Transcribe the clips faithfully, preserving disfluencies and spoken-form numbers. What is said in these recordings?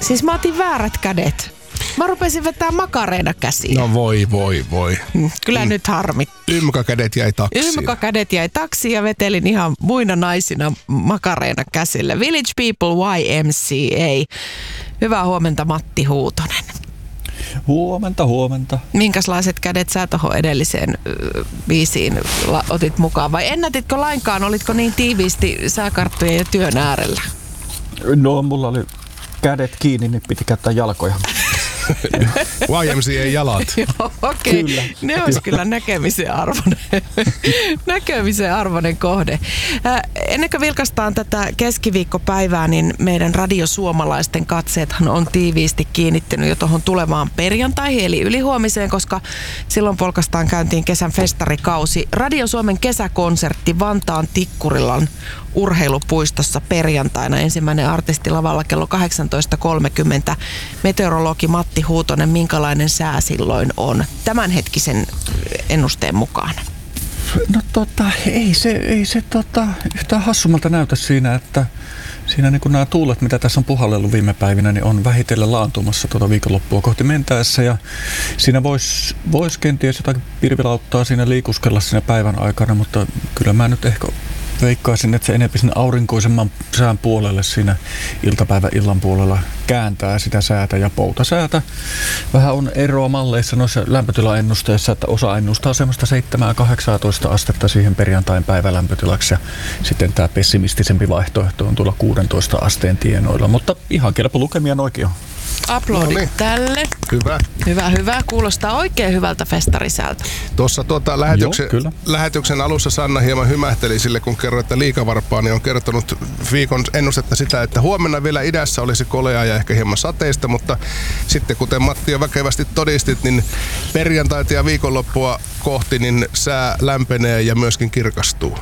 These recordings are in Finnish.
Siis mä otin väärät kädet. Mä rupesin vetää makareina käsiä. No voi, voi, voi. Kyllä mm. nyt harmit. Ymmäkädet jäi taksiin. Ymmäkädet jäi taksiin ja vetelin ihan muina naisina makareina käsillä. Village People Y M C A. Hyvää huomenta, Matti Huutonen. Huomenta, huomenta. Minkälaiset kädet sä tuohon edelliseen äh, biisiin la- otit mukaan? Vai ennätitkö lainkaan? Olitko niin tiiviisti sääkarttujen ja työn äärellä? No, mulla oli kädet kiinni, niin piti käyttää jalkoja. Y M C A jalat. Joo, okei. Okay. Ne olisi kyllä näkemisen arvoinen, näkemisen arvoinen kohde. Äh, ennen kuin vilkaistaan tätä keskiviikkopäivää, niin meidän radiosuomalaisten katseethan on tiiviisti kiinnittynyt jo tuohon tulevaan perjantaihin, eli ylihuomiseen, koska silloin polkastaan käyntiin kesän festarikausi. Radio Suomen kesäkonsertti Vantaan Tikkurilan urheilupuistossa perjantaina. Ensimmäinen artisti lavalla kello kahdeksantoista kolmekymmentä. Meteorologi Matti Huutonen, minkälainen sää silloin on tämänhetkisen ennusteen mukaan? No tota, ei se, ei se tota, yhtään hassummalta näytä siinä, että siinä niin kuin nämä tuulet, mitä tässä on puhallellut viime päivinä, niin on vähitellen laantumassa tuota viikonloppua kohti mentäessä. Ja siinä voisi vois kenties jotakin pilvilauttaa siinä liikuskella siinä päivän aikana, mutta kyllä mä nyt ehkä veikkaisin, että se enemmän sinne aurinkoisemman sään puolelle siinä iltapäivän illan puolella kääntää sitä säätä ja poutasäätä. Vähän on eroa malleissa noissa lämpötilaennusteissa, että osa ennustaa semmoista seitsemän kahdeksantoista astetta siihen perjantain päivälämpötilaksi ja sitten tämä pessimistisempi vaihtoehto on tuolla kuusitoista asteen tienoilla, mutta ihan kelpo lukemia noikin on. Aplodit no niin. Tälle. Hyvä. Hyvä, hyvä. Kuulostaa oikein hyvältä festarisältä. Tuossa tuota lähetyksen, Joo, lähetyksen alussa Sanna hieman hymähteli sille, kun kerroit, että Liikavarpaani on kertonut viikon ennustetta sitä, että huomenna vielä idässä olisi koleaa ja ehkä hieman sateista, mutta sitten kuten Matti jo väkevästi todistit, niin perjantaita ja viikonloppua kohti niin sää lämpenee ja myöskin kirkastuu.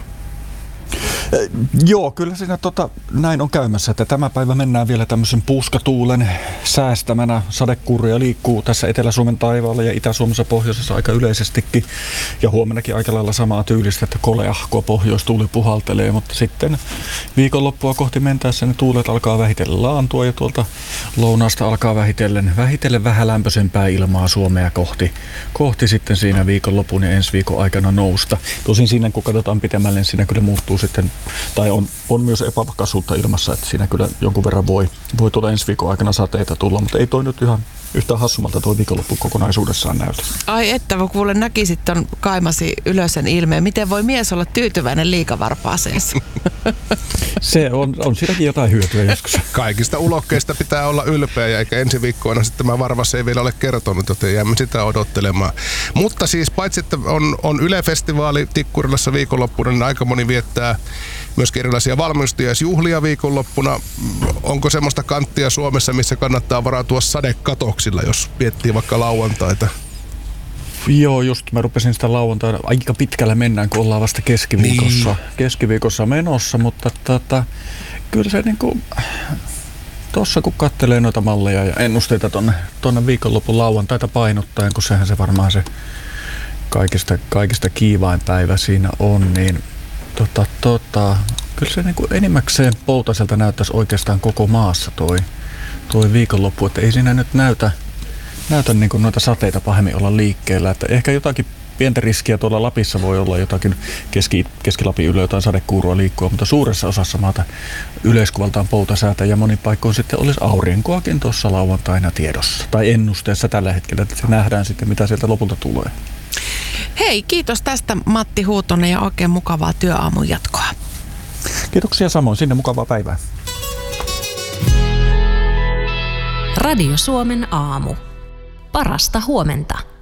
Eh, joo, kyllä siinä tota, näin on käymässä, että tämä päivä mennään vielä tämmöisen puuskatuulen säästämänä. Sadekuuria liikkuu tässä Etelä-Suomen taivaalla ja Itä-Suomessa pohjoisessa aika yleisestikin. Ja huomennakin aika lailla samaa tyylistä, että koleahkoa pohjoistuuli puhaltelee, mutta sitten viikonloppua kohti mentäessä ne tuulet alkaa vähitellen laantua ja tuolta lounaasta alkaa vähitellen, vähitellen vähän lämpöisempää ilmaa Suomea kohti, kohti sitten siinä viikonlopun ja ensi viikon aikana nousta. Tosin siinä kun katsotaan pitemmälle, niin siinä kyllä muuttuu sitten, tai on, on myös epävakaisuutta ilmassa, että siinä kyllä jonkun verran voi, voi tulla ensi viikon aikana sateita tulla, mutta ei toi nyt ihan yhtään hassumalta tuo viikonloppu kokonaisuudessaan näytä. Ai että, kun kuulen näkisit ton kaimasi ylösen ilmeen. Miten voi mies olla tyytyväinen liikavarpaaseensa? Se on, on siinäkin jotain hyötyä joskus. Kaikista ulokkeista pitää olla ylpeä ja eikä ensi viikkoina sitten tämä varvas ei vielä ole kertonut, joten jäämme sitä odottelemaan. Mutta siis paitsi, että on, on Yle-festivaali Tikkurilassa viikonloppuna, niin aika moni viettää myöskin erilaisia valmistujaisjuhlia viikonloppuna. Onko semmoista kanttia Suomessa, missä kannattaa varautua sadekatoksilla, jos miettii vaikka lauantaita? Joo, just mä rupesin sitä lauantaina. Aika pitkällä mennään, kun ollaan vasta keskiviikossa, niin. keskiviikossa menossa, mutta tota, kyllä se niinku tossa kun kattelee noita malleja ja ennusteita tonne, tonne viikonlopun lauantaita painottaen, kun sehän se varmaan se kaikista, kaikista kiivain päivä siinä on, niin tota, tota, kyllä se niinku enimmäkseen poutaselta näyttäisi oikeastaan koko maassa toi, toi viikonloppu, että ei siinä nyt näytä Näytän niin kuin noita sateita pahemmin olla liikkeellä, että ehkä jotakin pientä riskiä tuolla Lapissa voi olla jotakin keski, Keski-Lapin ylö jotain sadekuurua liikkua, mutta suuressa osassa maata yleiskuvaltaan poutasäätä ja monin paikkoon sitten olisi aurinkoakin tuossa lauantaina tiedossa tai ennusteessa tällä hetkellä, että se nähdään sitten mitä sieltä lopulta tulee. Hei, kiitos tästä Matti Huutonen ja oikein mukavaa työaamun jatkoa. Kiitoksia samoin, sinne mukavaa päivää. Radio Suomen aamu. Parasta huomenta.